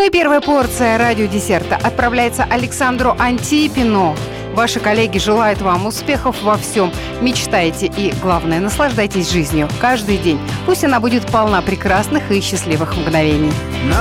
И первая порция радиодесерта отправляется Александру Антипину. Ваши коллеги желают вам успехов во всем. Мечтайте и, главное, наслаждайтесь жизнью каждый день. Пусть она будет полна прекрасных и счастливых мгновений.